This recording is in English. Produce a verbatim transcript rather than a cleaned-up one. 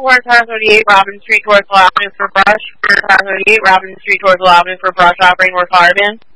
Four car thirty-eight, Robin Street towards Loudon for brush. Four car thirty-eight, Robin Street towards Loudon for brush operating North Harvin.